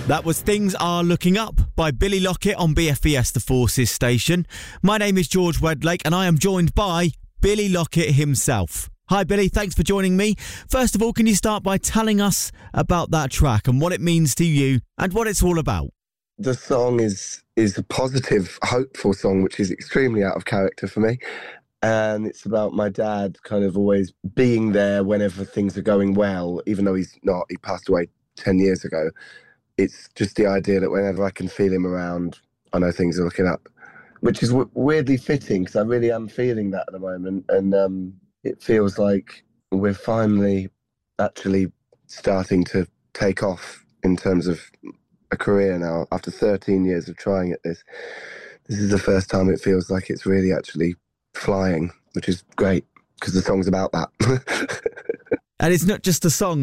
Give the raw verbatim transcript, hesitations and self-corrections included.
That was Things Are Looking Up by Billy Lockett on B F B S The Forces station. My name is George Wedlake and I am joined by Billy Lockett himself. Hi Billy, thanks for joining me. First of all, can you start by telling us about that track and what it means to you and what it's all about? The song is is a positive, hopeful song, which is extremely out of character for me. And it's about my dad kind of always being there whenever things are going well, even though he's not. He passed away ten years ago. It's just the idea that whenever I can feel him around, I know things are looking up, which is w- weirdly fitting because I really am feeling that at the moment. And um, it feels like we're finally actually starting to take off in terms of a career now. After thirteen years of trying at this, this is the first time it feels like it's really actually flying, which is great because the song's about that. And it's not just a song.